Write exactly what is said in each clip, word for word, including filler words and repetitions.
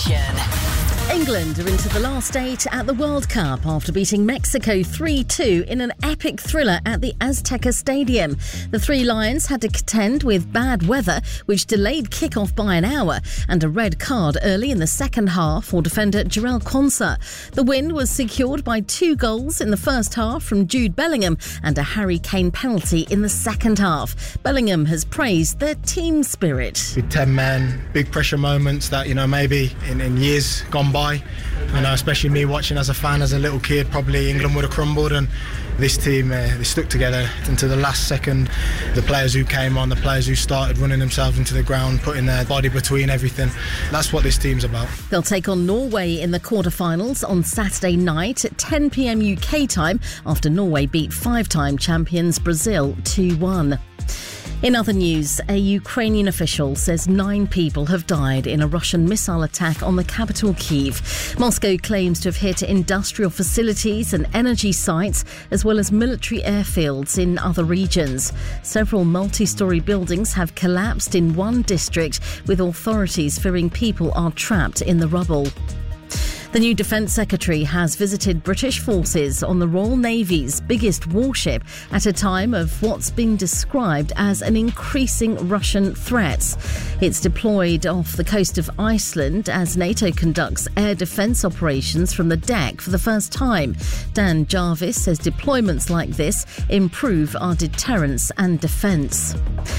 Station. England are into the last eight at the World Cup after beating Mexico three two in an epic thriller at the Azteca Stadium. The Three Lions had to contend with bad weather, which delayed kick-off by an hour, and a red card early in the second half for defender Jarell Quansah. The win was secured by two goals in the first half from Jude Bellingham and a Harry Kane penalty in the second half. Bellingham has praised their team spirit. With ten men, big pressure moments that, you know, maybe in, in years gone by, I know, especially me watching as a fan, as a little kid, probably England would have crumbled, and this team, uh, they stuck together into the last second. The players who came on, the players who started running themselves into the ground, putting their body between everything. That's what this team's about. They'll take on Norway in the quarterfinals on Saturday night at ten p.m. U K time after Norway beat five-time champions Brazil two one. In other news, a Ukrainian official says nine people have died in a Russian missile attack on the capital Kyiv. Moscow claims to have hit industrial facilities and energy sites, as well as military airfields in other regions. Several multi-storey buildings have collapsed in one district, with authorities fearing people are trapped in the rubble. The new Defence Secretary has visited British forces on the Royal Navy's biggest warship at a time of what's been described as an increasing Russian threat. It's deployed off the coast of Iceland as NATO conducts air defence operations from the deck for the first time. Dan Jarvis says deployments like this improve our deterrence and defence.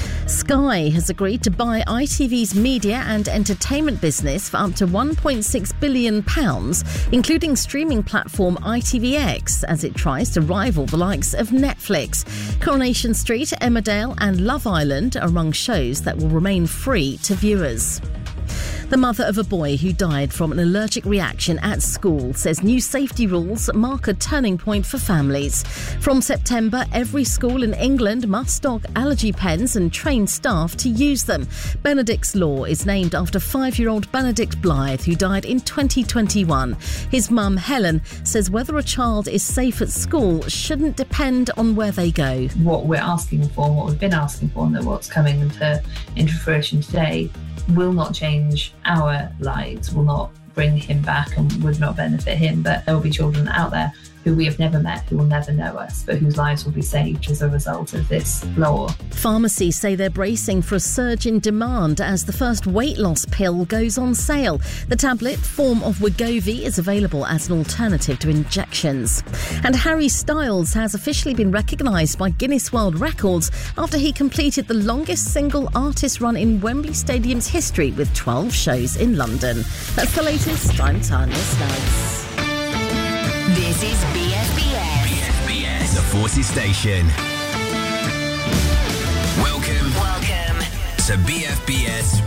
Sky has agreed to buy I T V's media and entertainment business for up to one point six billion pounds, including streaming platform I T V X, as it tries to rival the likes of Netflix. Coronation Street, Emmerdale and Love Island are among shows that will remain free to viewers. The mother of a boy who died from an allergic reaction at school says new safety rules mark a turning point for families. From September, every school in England must stock allergy pens and train staff to use them. Benedict's Law is named after five-year-old Benedict Blythe, who died in twenty twenty-one. His mum, Helen, says whether a child is safe at school shouldn't depend on where they go. What we're asking for, what we've been asking for, and what's coming into, into fruition today will not change our lives, will not bring him back and would not benefit him, but there will be children out there who we have never met, who will never know us, but whose lives will be saved as a result of this law. Pharmacies say they're bracing for a surge in demand as the first weight loss pill goes on sale. The tablet form of Wegovy is available as an alternative to injections. And Harry Styles has officially been recognised by Guinness World Records after he completed the longest single artist run in Wembley Stadium's history with twelve shows in London. That's the latest. I'm Tanya Snuggs. This is B F B S. B F B S, the Forces Station. Welcome. Welcome to B F B S